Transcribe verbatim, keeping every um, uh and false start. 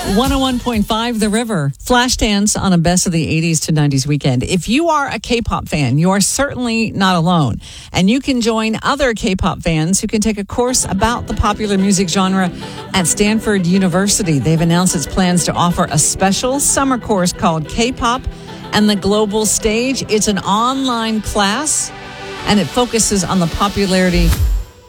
one oh one point five The River. Flashdance on a best of the eighties to nineties weekend. If you are a K-pop fan, you are certainly not alone. And you can join other K-pop fans who can take a course about the popular music genre at Stanford University. They've announced its plans to offer a special summer course called K-pop and the Global Stage. It's an online class, and it focuses on the popularity